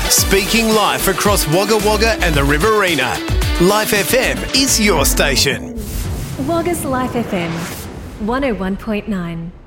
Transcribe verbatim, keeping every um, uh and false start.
Speaking live across Wagga Wagga and the Riverina. Life F M is your station. Wagga's Life F M, one oh one point nine.